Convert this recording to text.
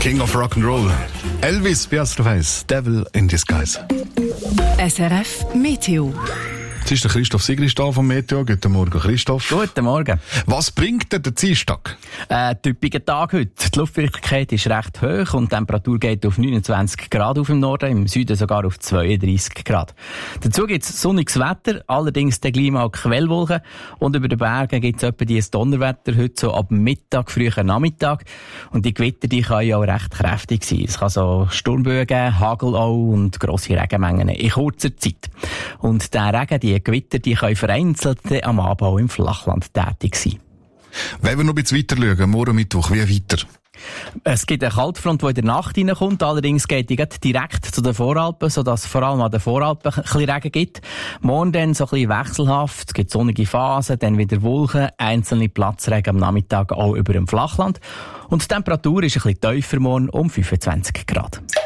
King of Rock'n'Roll. Elvis, wie hast du weißt, Devil in Disguise. SRF Meteo. Jetzt ist der Christoph Sigrist da vom Meteo. Guten Morgen, Christoph. Guten Morgen. Was bringt dir der Dienstag? Typischer Tag heute. Die Luftfeuchtigkeit ist recht hoch und die Temperatur geht auf 29 Grad auf im Norden, im Süden sogar auf 32 Grad. Dazu gibt es sonniges Wetter, allerdings der Klima auch Quellwolken und über den Bergen gibt es etwa dieses Donnerwetter heute so ab Mittag, frühen Nachmittag. Und die Gewitter, die können ja auch recht kräftig sein. Es kann so Sturmböen geben, Hagel auch und grosse Regenmengen in kurzer Zeit. Und der Regen, die Gewitter, die können vereinzelt am Abend auch im Flachland tätig sein. Wenn wir noch ein bisschen weiter schauen, morgen Mittwoch, wie weiter? Es gibt eine Kaltfront, die in der Nacht reinkommt. Allerdings geht die direkt zu den Voralpen, sodass es vor allem an den Voralpen ein bisschen Regen gibt. Morgen dann so ein bisschen wechselhaft. Es gibt sonnige Phasen, dann wieder Wolken, einzelne Platzregen am Nachmittag auch über dem Flachland. Und die Temperatur ist ein bisschen tiefer morgen, um 25 Grad.